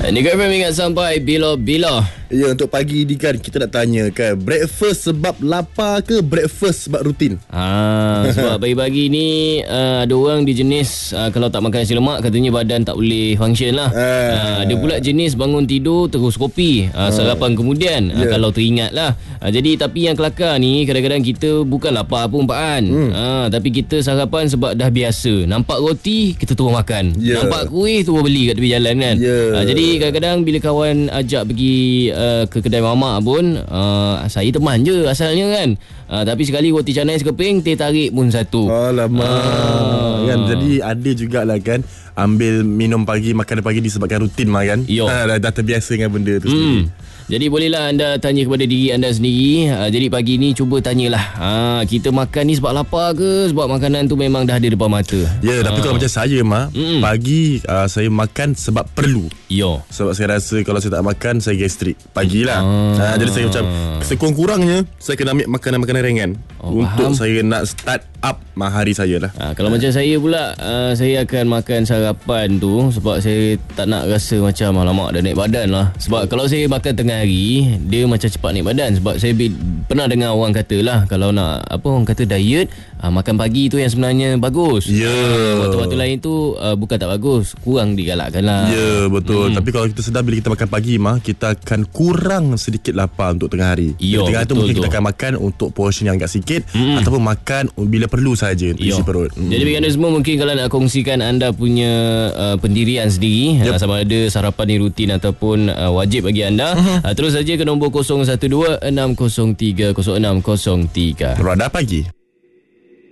Nika FM ingat sampai bila-bila. Ya, untuk pagi ni kan kita nak tanya kan, breakfast sebab lapar ke breakfast sebab rutin? Sebab pagi-pagi ni ada orang di jenis kalau tak makan nasi lemak katanya badan tak boleh function lah. Ada pula jenis bangun tidur terus kopi sarapan kemudian kalau teringat lah. Jadi tapi yang kelakar ni kadang-kadang kita bukan lapar pun Pak An. Tapi kita sarapan sebab dah biasa. Nampak roti kita terus makan. Nampak kuih terus beli kat tepi jalan kan. Jadi kadang-kadang bila kawan ajak pergi ke kedai mamak pun saya teman je asalnya kan. Tapi sekali roti canai sekeping, teh tarik pun satu. Alamak. Kan, jadi ada jugalah kan ambil minum pagi, makanan pagi disebabkan rutin lah kan. Dah terbiasa dengan benda tu sendiri. Jadi bolehlah anda tanya kepada diri anda sendiri. Jadi pagi ni cuba tanyalah, kita makan ni sebab lapar ke sebab makanan tu memang dah ada depan mata. Tapi kalau macam saya pagi saya makan sebab perlu. Sebab saya rasa kalau saya tak makan saya gastrik pagilah. Jadi saya macam sekurang-kurangnya saya kena ambil makanan-makanan ringan untuk saya nak start up hari saya lah. Kalau macam saya pula, saya akan makan sarapan tu sebab saya tak nak rasa macam alamak dah naik badan lah. Sebab kalau saya makan tengah hari, dia macam cepat naik badan. Sebab saya pernah dengar orang kata lah, kalau nak orang kata diet, makan pagi tu yang sebenarnya bagus. Waktu-waktu lain tu bukan tak bagus, kurang digalakkan lah. Betul. Tapi kalau kita sedar bila kita makan pagi kita akan kurang sedikit lapar untuk tengah hari. Tengah hari tu mungkin kita akan makan untuk portion yang agak sikit, ataupun makan bila perlu saja untuk isi perut. Jadi bagi anda semua, mungkin kalau nak kongsikan anda punya pendirian sendiri, sama ada sarapan ni rutin ataupun wajib bagi anda, terus saja ke nombor 012-603-0603. Radar Pagi.